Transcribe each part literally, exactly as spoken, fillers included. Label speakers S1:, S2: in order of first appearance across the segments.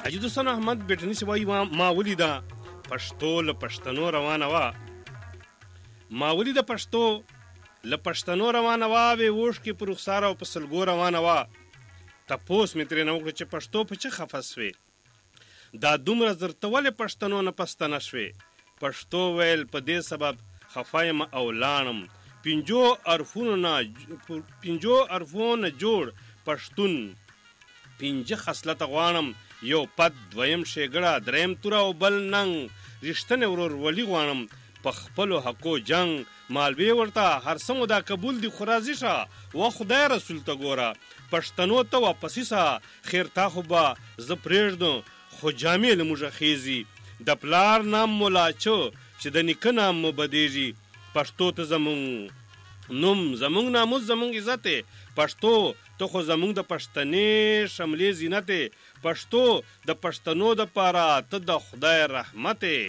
S1: حاجي دوستان احمد بیٹنی سے وایي ما ولیده پښتو له پښتنو روانه وه ما ولیده پښتو له پښتنو روانه وه وې اوښکې په رخسار او په سلګو روانه وه تپوس مې ترېنه وکړه چې پښتو په څه خفه سوې دا دومره زر ته ولې پښتنو نه پستنه شوې پښتو ویل په دې سبب خفه یم او لاړم پنځو حرفونو نه پنځو حرفونو نه جوړ پښتون پنځه خصلته غواړم یو پد دویم ښېګړه دریم توره او بل ننګ رښتینی ورورولي غواړم په خپلو حقو جنګ مالوې ورته هر څه مو دا قبول دي خو راضي شه و خدای رسول ته ګوره پښتنو ته واپسي سه خیر تا خو به زه پرېږدم خو جامې له موږه خیزي د پلار نام مو لاچو چې د نیکه نام مو بدېږي پښتو ته زمونږ نوم زمونږ ناموس زمونږ عزت دی پښتو ته خو زمونږ د پښتنې شملې زینت دی پښتو د پښتنو دپاره ته د خدای رحمت دی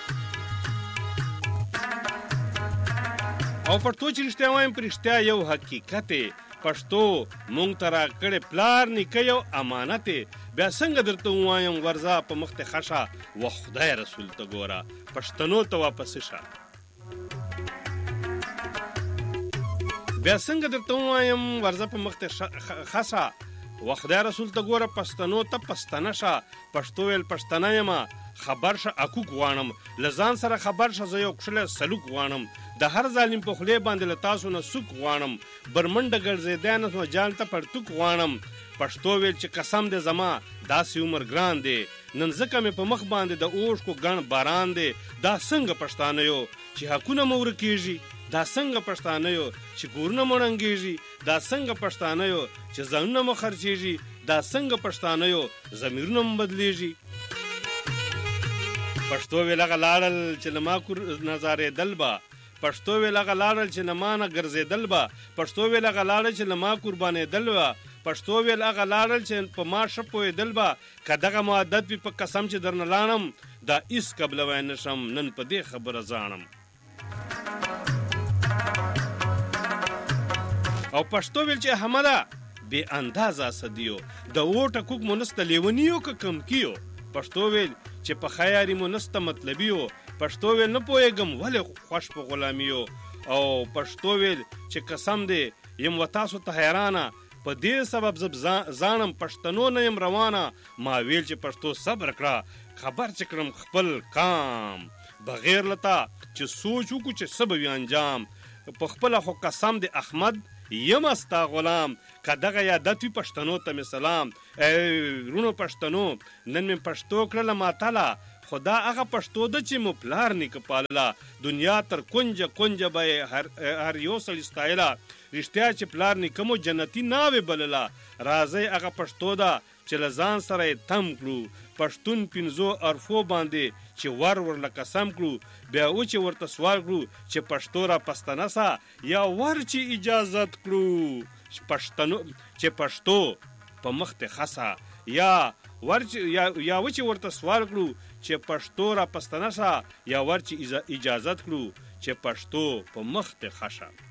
S1: او پښتو چې رښتیا وایم په رښتیا یو حقیقت دی پښتو مونږ ته راکړې پلار نیکه یو امانت دی بیا څنګه درته ووایم ورځه په مخ ته ښه و خدای رسول ته ګوره پښتنو ته واپسې شه بیا څنګه درته ووایم ورځه په مخ ته ښه شه و خدای رسول ته ګوره پښتنو ته پښتنه شه پښتو ویل پښتنه یمه خبر شه اکوک غواړم له ځان سره خبر شه زه یو کښلی سلوک غواړم د هر ظالم په خولې باندې له تاسو نه سوک غواړم برمنډه ګرځېدی نه نو جان ته پرتوک غواړم پښتو ویل چې قسم دی زما داسې عمر ګران دی نن ځکه مې په مخ باندې د اوښکو ګڼ باران دی دا څنګه پښتانه یو چې حقونه مو ورکېږي دا څنګه پښتانه یو چې کورونه مو ړنګېږي دا څنګه پښتانه یو چې ځانونه مو خرچېږي دا څنګه پښتانه یو ضمیرونه مو بدلېږي پښتو ویل هغه لاړل چې له ما کور نظارېدل به پښتو ویل هغه لاړل چې له ما نه ګرځېدل به پښتو ویل هغه لاړل چې له ما قربانېدل به پښتو ویل هغه لاړل چې په ما ښه پوهېدل به که دغه مو عادت وي په قسم چې درنه لاړم دا هېڅ قبلوی نه شم نن په دې خبره زاړم او پښتو ویل چې احمده بې اندازه اسدیو د اوټه کوک مو نسته لیونیو که کم کیو پښتو ویل چې په خیاري مو نسته مطلبیو پښتو ویل نه پوهېږم ولې خوښ په غلامیو او پښتو ویل چې قسم دی یم و تاسو ته حیرانه په دې سبب زه ځانم پښتنو نه یم روانه ما ویل چې پښتو صبر کړه خبر چې کړم خپل کام بغیر لتا چې سوچ وکړو چې څه به وي انجام په خپله خو قسم دی احمد یم ستا غلام که دغه یادت وي پښتنو ته مې سلام ای ورونو پښتنو نن مې پښتو کړله ماتله خو دا هغه پښتو ده چې مو پلار نیکه پالله دنیا تر کونجه کونجه به یې هر, هر یو سړي ستایله رښتیا چې پلار نیکه مو جنتي ناوې بلله راځئ هغه پښتو ده چې له ځان سره یې تم کړو پښتون پنځو حرفو باندې چې ور ورله قسم کړو بیا و چې ورته سوال کړو چې پښتو را پښتنه سه یا ور چې اجازت کړو پښتنو چې پښتو په مخ ته خسه یا ور یا یا و چې ورته سوال کړو چې پښتو را پښتنه سه یا ور چې اجازت کړو چې پښتو په مخ ته خشه